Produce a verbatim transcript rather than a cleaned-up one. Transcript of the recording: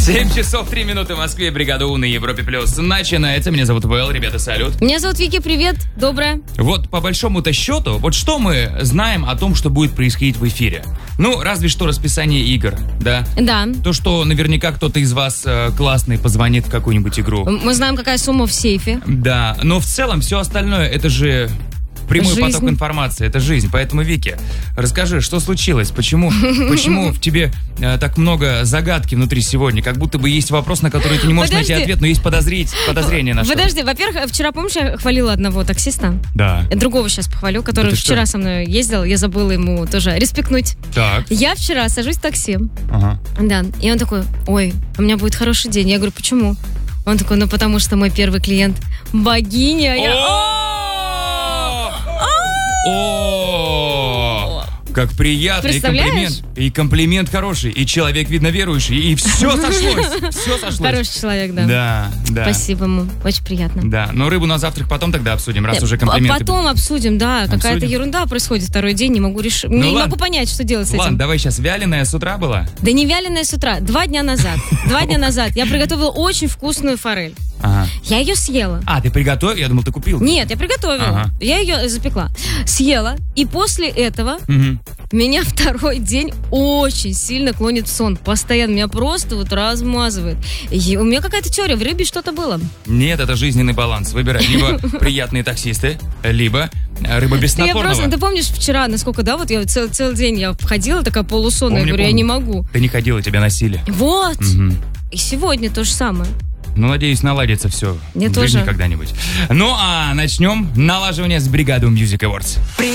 семь часов три минуты в Москве. Бригада У на Европе Плюс начинается. Меня зовут Вэл. Ребята, салют. Меня зовут Вики, привет. Доброе. Вот по большому-то счету, вот что мы знаем о том, что будет происходить в эфире? Ну, разве что расписание игр, да? Да. То, что наверняка кто-то из вас э, классный позвонит в какую-нибудь игру. Мы знаем, какая сумма в сейфе. Да, но в целом все остальное это же... Прямой Жизнь. поток информации, это жизнь. Поэтому, Вики, расскажи, что случилось? Почему, почему в тебе э, так много загадки внутри сегодня? Как будто бы есть вопрос, на который ты не можешь Подожди. найти ответ, но есть подозрить, подозрение на что-то. Подожди, во-первых, вчера, помнишь, я хвалила одного таксиста? Да. Другого сейчас похвалю, который Да ты вчера что? со мной ездил. Я забыла ему тоже респектнуть. Так. Я вчера сажусь в такси. Ага. Да. И он такой: ой, у меня будет хороший день. Я говорю: почему? Он такой: ну потому что мой первый клиент богиня. Я... О, как приятно, и Представляешь? комплимент, и комплимент хороший, и человек, видно, верующий, и все сошлось, все сошлось. Хороший человек, да. Да, да. Спасибо ему, очень приятно. Да, но рыбу на завтрак потом тогда обсудим, раз Э, уже п- комплименты. Потом обсудим, да, какая-то Обсудим? ерунда происходит второй день, не могу решить, Ну не ладно. могу понять, что делать с этим. Ладно, давай сейчас, вяленая с утра была? Да не вяленая с утра, два дня назад, два дня назад я приготовила очень вкусную форель. Ага. Я ее съела. А, ты приготовил? Я думал, ты купил. Нет, я приготовила. Ага. Я ее запекла. Съела. И после этого Мгм. меня второй день очень сильно клонит в сон. Постоянно меня просто вот размазывает. И у меня какая-то теория, в рыбе что-то было. Нет, это жизненный баланс. Выбирай. Либо приятные таксисты, либо э, рыба без Я снотворного. просто, ты помнишь вчера, насколько, да, вот я цел- целый день я ходила такая полусонная, Помню, я говорю, я помню. не могу. Ты не ходила, тебя носили. Вот. Мгм. И сегодня то же самое. Ну, надеюсь, наладится все Мне в жизни тоже. когда-нибудь. Ну, а начнем налаживание с бригадой Music Awards.